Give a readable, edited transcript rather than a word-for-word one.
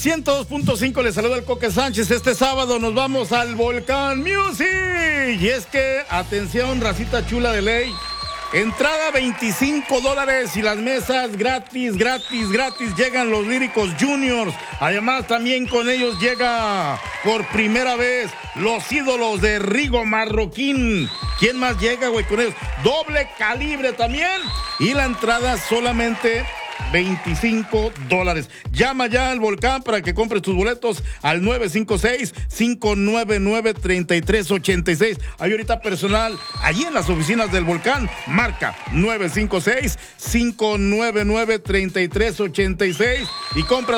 102.5 le saluda el Coque Sánchez. Este sábado nos vamos al Volcán Music. Y es que, atención, racita chula de ley. Entrada $25 y las mesas gratis. Llegan los Líricos Juniors. Además, también con ellos llega por primera vez los ídolos de Rigo Marroquín. ¿Quién más llega, güey, con ellos? Doble Calibre también. Y la entrada solamente $25. Llama ya al Volcán para que compres tus boletos al 956-599-3386. Hay ahorita personal allí en las oficinas del Volcán. Marca 956-599-3386 y compra